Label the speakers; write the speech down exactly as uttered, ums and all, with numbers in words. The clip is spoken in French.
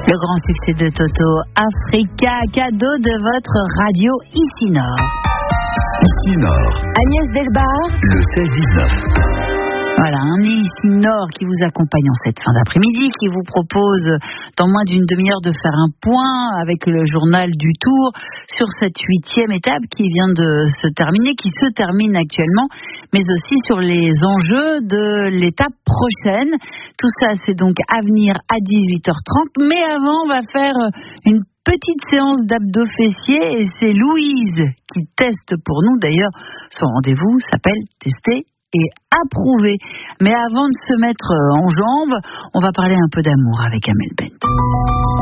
Speaker 1: Le grand succès de Toto, Africa, cadeau de votre radio Ici Nord.
Speaker 2: Ici Nord.
Speaker 1: Agnès Delbar.
Speaker 2: Le seize dix-neuf.
Speaker 1: Voilà, un Ici Nord qui vous accompagne en cette fin d'après-midi, qui vous propose dans moins d'une demi-heure de faire un point avec le journal du Tour sur cette huitième étape qui vient de se terminer, qui se termine actuellement, mais aussi sur les enjeux de l'étape prochaine. Tout ça, c'est donc à venir à dix-huit heures trente, mais avant, on va faire une petite séance d'abdos fessiers et c'est Louise qui teste pour nous. D'ailleurs, son rendez-vous s'appelle Tester et approuver. Mais avant de se mettre en jambes, on va parler un peu d'amour avec Amel Bent.